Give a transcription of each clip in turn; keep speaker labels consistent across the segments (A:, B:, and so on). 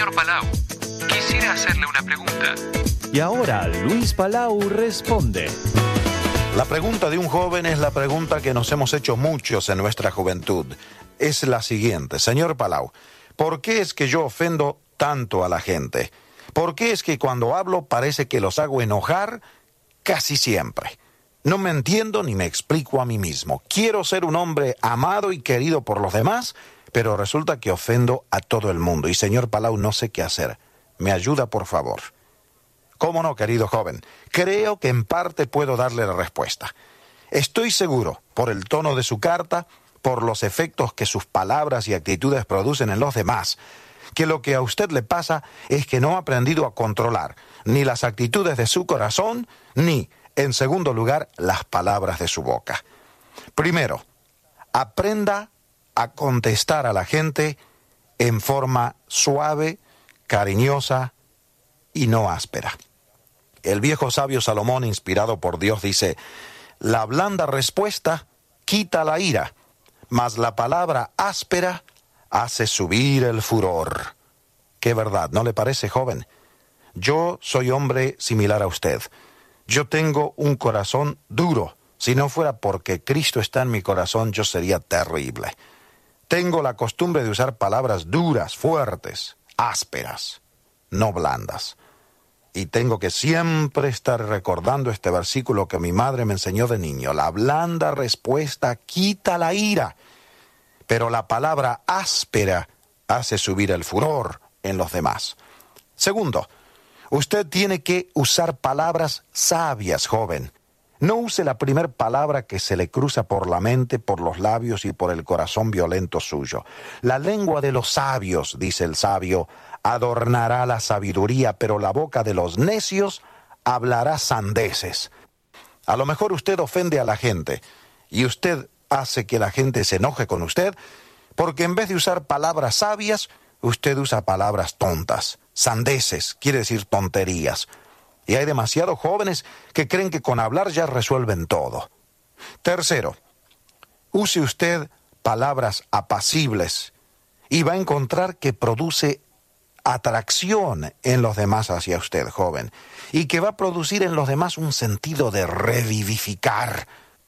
A: Señor Palau, quisiera hacerle una pregunta.
B: Y ahora Luis Palau responde.
C: La pregunta de un joven es la pregunta que nos hemos hecho muchos en nuestra juventud. Es la siguiente: Señor Palau, ¿por qué es que yo ofendo tanto a la gente? ¿Por qué es que cuando hablo parece que los hago enojar casi siempre? No me entiendo ni me explico a mí mismo. Quiero ser un hombre amado y querido por los demás, pero resulta que ofendo a todo el mundo. Y señor Palau, no sé qué hacer. ¿Me ayuda, por favor? ¿Cómo no, querido joven? Creo que en parte puedo darle la respuesta. Estoy seguro, por el tono de su carta, por los efectos que sus palabras y actitudes producen en los demás, que lo que a usted le pasa es que no ha aprendido a controlar ni las actitudes de su corazón, ni, en segundo lugar, las palabras de su boca. Primero, aprenda a contestar a la gente en forma suave, cariñosa y no áspera. El viejo sabio Salomón, inspirado por Dios, dice: la blanda respuesta quita la ira, mas la palabra áspera hace subir el furor. Qué verdad, ¿no le parece, joven? Yo soy hombre similar a usted. Yo tengo un corazón duro. Si no fuera porque Cristo está en mi corazón, yo sería terrible. Tengo la costumbre de usar palabras duras, fuertes, ásperas, no blandas. Y tengo que siempre estar recordando este versículo que mi madre me enseñó de niño: la blanda respuesta quita la ira, pero la palabra áspera hace subir el furor en los demás. Segundo, usted tiene que usar palabras sabias, joven. No use la primer palabra que se le cruza por la mente, por los labios y por el corazón violento suyo. La lengua de los sabios, dice el sabio, adornará la sabiduría, pero la boca de los necios hablará sandeces. A lo mejor usted ofende a la gente y usted hace que la gente se enoje con usted porque en vez de usar palabras sabias, usted usa palabras tontas. Sandeces quiere decir tonterías. Y hay demasiados jóvenes que creen que con hablar ya resuelven todo. Tercero, use usted palabras apacibles y va a encontrar que produce atracción en los demás hacia usted, joven, y que va a producir en los demás un sentido de revivificar.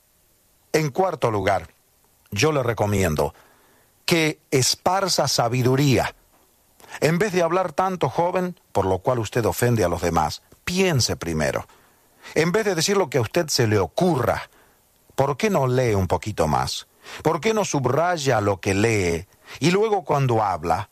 C: En cuarto lugar, yo le recomiendo que esparza sabiduría. En vez de hablar tanto, joven, por lo cual usted ofende a los demás, piense primero. En vez de decir lo que a usted se le ocurra, ¿por qué no lee un poquito más? ¿Por qué no subraya lo que lee? Y luego cuando habla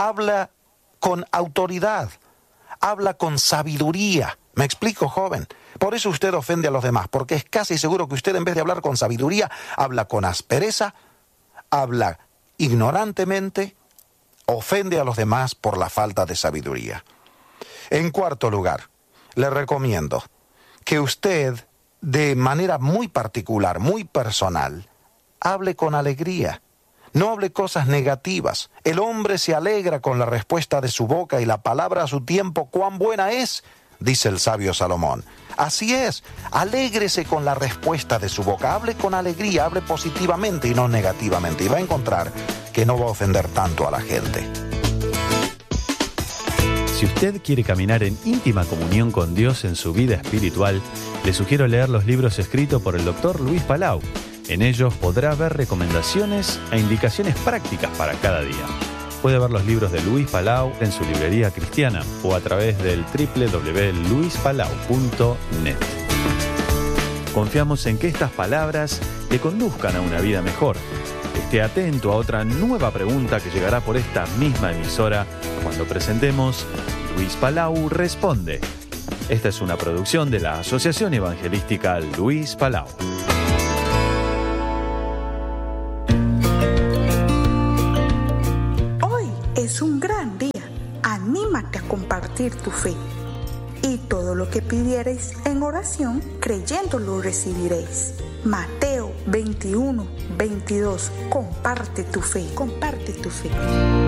C: con autoridad, habla con sabiduría. ¿Me explico, joven? Por eso usted ofende a los demás, porque es casi seguro que usted, en vez de hablar con sabiduría, habla con aspereza, habla ignorantemente, ofende a los demás por la falta de sabiduría. En cuarto lugar, le recomiendo que usted, de manera muy particular, muy personal, hable con alegría. No hable cosas negativas. El hombre se alegra con la respuesta de su boca y la palabra a su tiempo cuán buena es, dice el sabio Salomón. Así es, alégrese con la respuesta de su boca. Hable con alegría, hable positivamente y no negativamente. Y va a encontrar que no va a ofender tanto a la gente.
B: Si usted quiere caminar en íntima comunión con Dios en su vida espiritual, le sugiero leer los libros escritos por el Dr. Luis Palau. En ellos podrá ver recomendaciones e indicaciones prácticas para cada día. Puede ver los libros de Luis Palau en su librería cristiana o a través del www.luispalau.net. Confiamos en que estas palabras le conduzcan a una vida mejor. Esté atento a otra nueva pregunta que llegará por esta misma emisora cuando presentemos Luis Palau Responde. Esta es una producción de la Asociación Evangelística Luis Palau.
D: Hoy es un gran día. Anímate a compartir tu fe. Y todo lo que pidiereis en oración, creyendo lo recibiréis. Mateo 21:22. Comparte tu fe. Comparte tu fe.